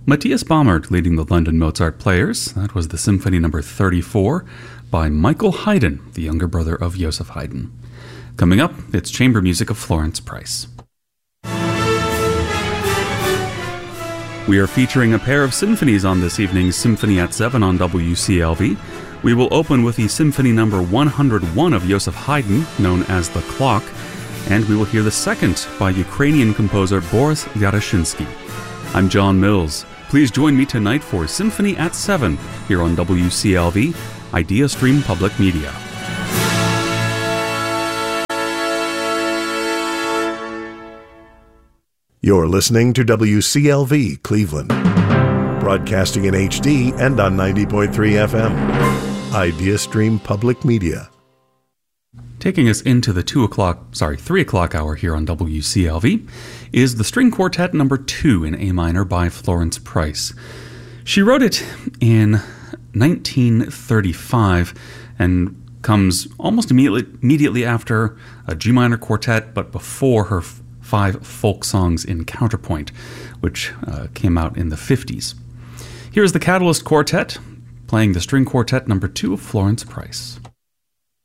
Matthias Baumert leading the London Mozart Players. That was the Symphony No. 34 by Michael Haydn, the younger brother of Joseph Haydn. Coming up, it's chamber music of Florence Price. We are featuring a pair of symphonies on this evening's Symphony at 7 on WCLV. We will open with the Symphony No. 101 of Joseph Haydn, known as The Clock, and we will hear the second by Ukrainian composer Boris Yaroshinsky. I'm John Mills. Please join me tonight for Symphony at 7 here on WCLV, Idea Stream Public Media. You're listening to WCLV Cleveland, broadcasting in HD and on 90.3 FM. Idea Stream Public Media. Taking us into the 3 o'clock hour here on WCLV is the String Quartet No. 2 in A minor by Florence Price. She wrote it in 1935 and comes almost immediately after a G minor quartet, but before her 5 folk songs in counterpoint, which came out in the 50s. Here's the Catalyst Quartet playing the String Quartet No. 2 of Florence Price.